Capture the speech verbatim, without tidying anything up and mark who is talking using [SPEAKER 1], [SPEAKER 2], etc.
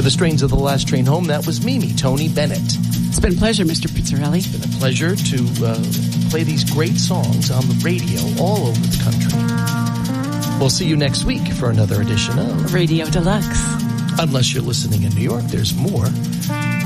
[SPEAKER 1] For the strains of The Last Train Home, that was Mimi, Tony Bennett.
[SPEAKER 2] It's been a pleasure, Mister Pizzarelli.
[SPEAKER 1] It's been a pleasure to uh, play these great songs on the radio all over the country. We'll see you next week for another edition of
[SPEAKER 2] Radio Deluxe.
[SPEAKER 1] Unless you're listening in New York, there's more.